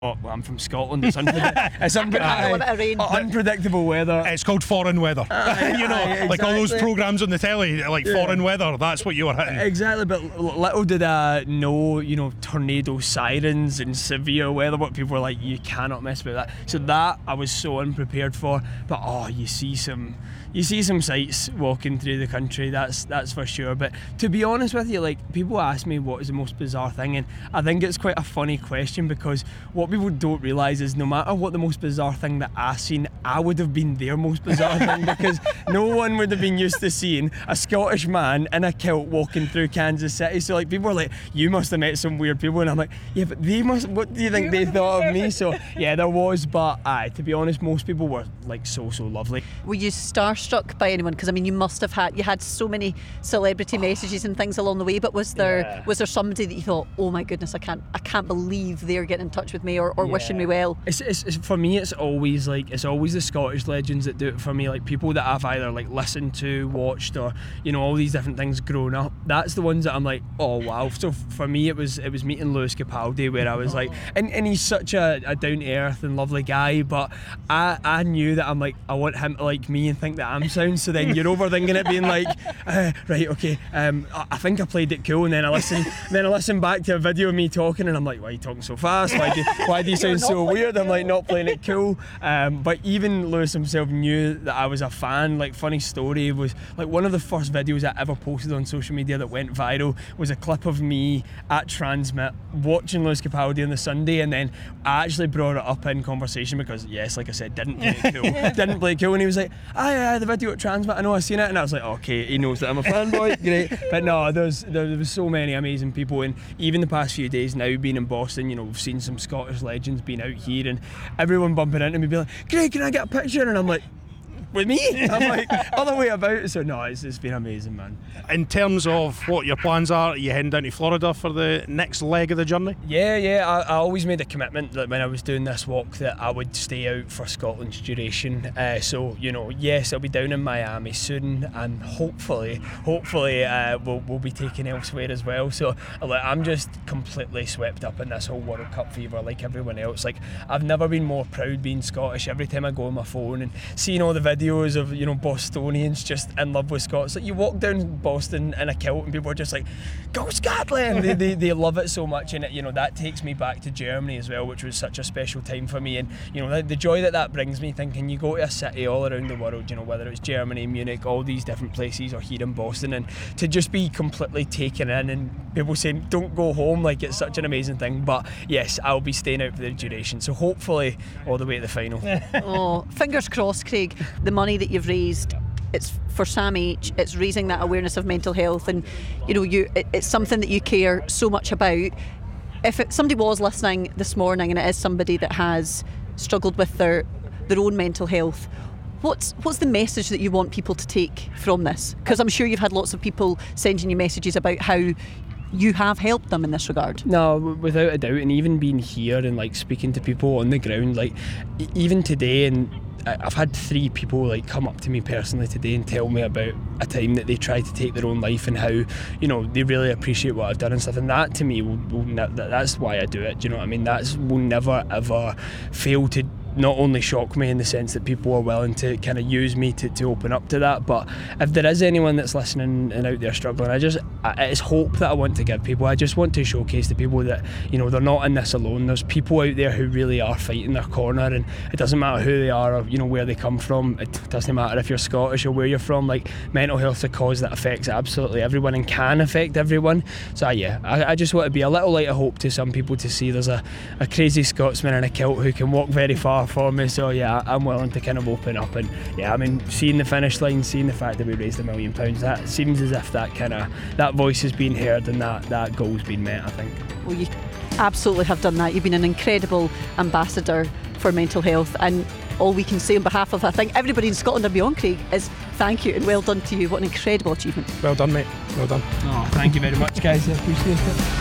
Oh, well, I'm from Scotland. It's unpredictable weather. It's called foreign weather. You know, exactly. like all those programmes on the telly, like foreign weather. That's what you were hitting. Exactly, but little did I know, you know, tornado sirens and severe weather. What people were like, you cannot mess with that. So that I was so unprepared for. But you see some sights walking through the country. That's for sure. But to be honest with you, like, people ask me what is the most bizarre thing, and I think it's quite a funny question, because what people don't realise is no matter what the most bizarre thing that I seen, I would have been their most bizarre thing, because no one would have been used to seeing a Scottish man in a kilt walking through Kansas City. So like, people are like, you must have met some weird people, and I'm like, yeah, but they must, what do you think they thought of me? So yeah, there was, but to be honest, most people were like so lovely. Were you starstruck by anyone? Because I mean, you must have you had so many celebrity messages and things along the way, but was there somebody that you thought, oh my goodness, I can't believe they're getting in touch with me or wishing me well? It's for me, it's always the Scottish legends that do it for me, like people that I've either like listened to, watched, or you know, all these different things growing up. That's the ones that I'm like, oh wow. So for me, it was meeting Lewis Capaldi, where I was like, and he's such a down to earth and lovely guy, but I knew that I'm like, I want him to like me and think that I'm sound. So then you're overthinking it, being like, right, okay, I think I played it cool, and then I listen back to a video of me talking, and I'm like, why are you talking so fast? Why do you sound so weird? I'm like, not playing it cool. But even Lewis himself knew that I was a fan. Like, funny story was, like, one of the first videos I ever posted on social media that went viral was a clip of me at Transmit watching Lewis Capaldi on the Sunday, and then I actually brought it up in conversation because, yes, like I said, didn't play it cool, and he was like, aye, the video at Transmit, I know, I seen it, and I was like, okay, he knows that I'm a fanboy, great. But no, there was so many amazing people, and even the past few days now, being in Boston, you know, we've seen some Scottish legends being out here, and everyone bumping into me being like, Craig, can I get a picture? And I'm like, with me? I'm like, other way about. So no, it's been amazing, man. In terms of what your plans are you heading down to Florida for the next leg of the journey? Yeah, I always made a commitment that when I was doing this walk that I would stay out for Scotland's duration. So, you know, yes, I'll be down in Miami soon, and hopefully we'll be taken elsewhere as well. So I'm just completely swept up in this whole World Cup fever like everyone else. Like, I've never been more proud being Scottish. Every time I go on my phone and seeing all the videos of, you know, Bostonians just in love with Scots. Like, you walk down Boston in a kilt and people are just like, go Scotland! they love it so much, and you know, that takes me back to Germany as well, which was such a special time for me. And you know, the joy that brings me, thinking you go to a city all around the world, you know, whether it's Germany, Munich, all these different places, or here in Boston, and to just be completely taken in, and people saying don't go home, like, it's such an amazing thing. But yes, I'll be staying out for the duration, so hopefully all the way to the final. Oh, fingers crossed, Craig. The money that you've raised, it's for Sam H, it's raising that awareness of mental health, and you know, it's something that you care so much about. If somebody was listening this morning, and it is somebody that has struggled with their own mental health, what's the message that you want people to take from this? Because I'm sure you've had lots of people sending you messages about how you have helped them in this regard. No, without a doubt, and even being here and like speaking to people on the ground, like even today, and I've had 3 people like come up to me personally today and tell me about a time that they tried to take their own life, and how, you know, they really appreciate what I've done and stuff. And that to me that's why I do it. Do you know what I mean? That will never ever fail to not only shock me in the sense that people are willing to kind of use me to open up to that, but if there is anyone that's listening and out there struggling, it's hope that I want to give people. I just want to showcase to people that, you know, they're not in this alone. There's people out there who really are fighting their corner, and it doesn't matter who they are or, you know, where they come from. It doesn't matter if you're Scottish or where you're from. Like, mental health's a cause that affects absolutely everyone and can affect everyone. So I just want to be a little light of hope to some people, to see there's a crazy Scotsman in a kilt who can walk very far for me. So yeah, I'm willing to kind of open up, and yeah, I mean, seeing the finish line, seeing the fact that we raised £1 million, that seems as if that voice has been heard, and that goal's been met, I think. Well, you absolutely have done that. You've been an incredible ambassador for mental health, and all we can say on behalf of, I think, everybody in Scotland and beyond, Craig, is thank you and well done to you. What an incredible achievement. Well done, mate. Well done. Oh, thank you very much, guys. I appreciate it.